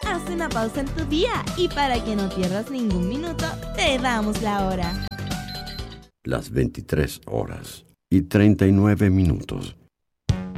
haz una pausa en tu día y para que no pierdas ningún minuto, te damos la hora. Las 23 horas y 39 minutos.